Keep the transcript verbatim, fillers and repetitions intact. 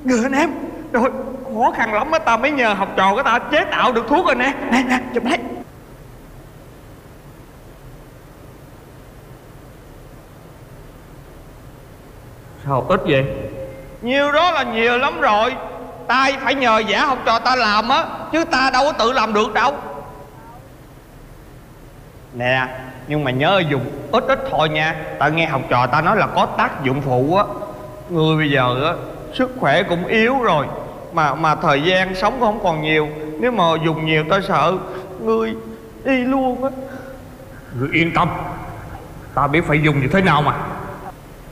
Gừ anh em. Rồi khó khăn lắm á, ta mới nhờ học trò của ta chế tạo được thuốc rồi nè. Nè nè, chụp lấy. Sao ít vậy? Nhiều đó là nhiều lắm rồi. Ta phải nhờ giả học trò ta làm á, chứ ta đâu có tự làm được đâu. Nè, nhưng mà nhớ dùng ít ít thôi nha. Ta nghe học trò ta nói là có tác dụng phụ á. Người bây giờ á, sức khỏe cũng yếu rồi, Mà mà thời gian sống cũng không còn nhiều. Nếu mà dùng nhiều ta sợ ngươi đi luôn á. Ngươi yên tâm, ta biết phải dùng như thế nào mà.